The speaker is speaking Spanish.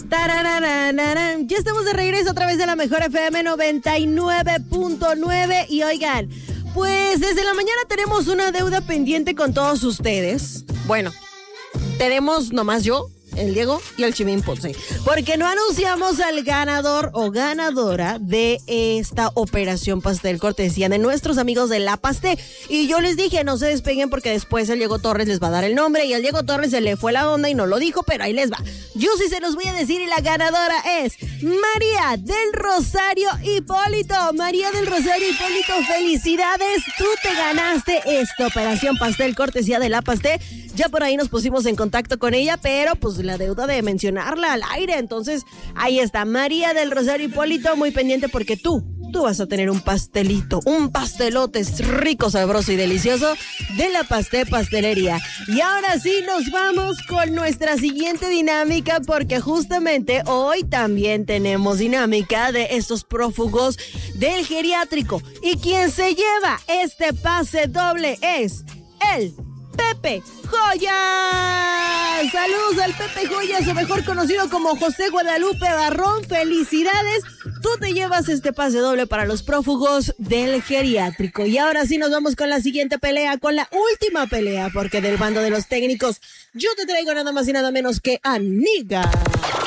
Tararararán. Ya estamos de regreso a través de la Mejor FM 99.9 y oigan, pues desde la mañana tenemos una deuda pendiente con todos ustedes. Bueno, tenemos nomás yo, el Diego y el Chimín Ponce, porque no anunciamos al ganador o ganadora de esta operación pastel cortesía de nuestros amigos de La Pasté. Y yo les dije, no se despeguen porque después el Diego Torres les va a dar el nombre y al Diego Torres se le fue la onda y no lo dijo, pero ahí les va. Yo sí se los voy a decir y la ganadora es María del Rosario Hipólito. María del Rosario Hipólito, felicidades, tú te ganaste esta operación pastel cortesía de La Pasté. Ya por ahí nos pusimos en contacto con ella, pero pues la deuda de mencionarla al aire. Entonces, ahí está, María del Rosario Hipólito, muy pendiente porque tú vas a tener un pastelito, un pastelote rico, sabroso y delicioso de La Pasté Pastelería. Y ahora sí nos vamos con nuestra siguiente dinámica porque justamente hoy también tenemos dinámica de estos prófugos del geriátrico. Y quien se lleva este pase doble es el Pepe Joya. Saludos al Pepe Joya, o mejor conocido como José Guadalupe Barrón. Felicidades, tú te llevas este pase doble para los prófugos del geriátrico. Y ahora sí nos vamos con la siguiente pelea, con la última pelea, porque del bando de los técnicos yo te traigo nada más y nada menos que a Niga.